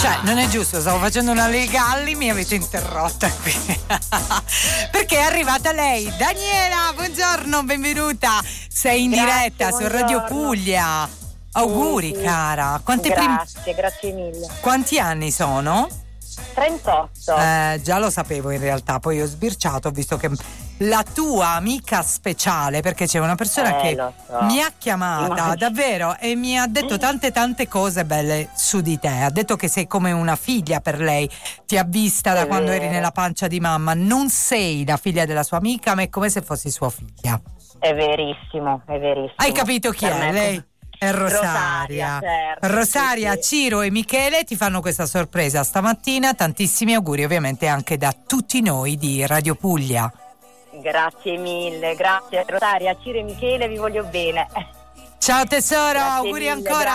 Cioè, non è giusto, stavo facendo una legalli, mi avete interrotta qui. Perché è arrivata lei, Daniela, buongiorno, benvenuta. Sei in diretta su Radio Puglia. Auguri, sì. cara. Grazie mille. Quanti anni sono? 38. Già lo sapevo in realtà, poi ho sbirciato, ho visto che la tua amica speciale, perché c'è una persona che mi ha chiamata davvero e mi ha detto tante cose belle su di te. Ha detto che sei come una figlia per lei, ti ha vista da quando eri nella pancia di mamma. Non sei la figlia della sua amica, ma è come se fossi sua figlia. È verissimo. Hai capito chi è? Lei è Rosaria. Certo, Rosaria, sì. Ciro e Michele ti fanno questa sorpresa stamattina. Tantissimi auguri ovviamente anche da tutti noi di Radio Puglia. Grazie mille, grazie Rosaria, Ciro e Michele, vi voglio bene. Ciao tesoro, Grazie auguri mille, ancora.